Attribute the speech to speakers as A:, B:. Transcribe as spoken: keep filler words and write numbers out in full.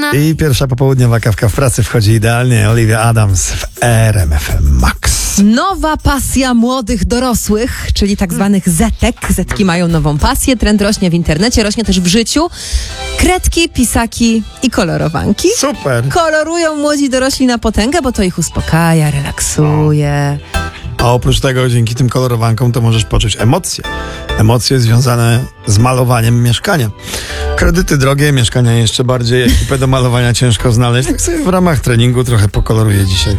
A: I pierwsza popołudniowa kawka w pracy wchodzi idealnie. Olivia Adams w R M F Max.
B: Nowa pasja młodych dorosłych, czyli tak zwanych zetek. Zetki mają nową pasję, trend rośnie w internecie, rośnie też w życiu. Kredki, pisaki i kolorowanki.
A: Super.
B: Kolorują młodzi dorośli na potęgę, bo to ich uspokaja, relaksuje.
A: A oprócz tego, dzięki tym kolorowankom, to możesz poczuć emocje. Emocje związane z malowaniem mieszkania. Kredyty drogie, mieszkania jeszcze bardziej, ekipę do malowania ciężko znaleźć. Tak sobie w ramach treningu trochę pokoloruję dzisiaj.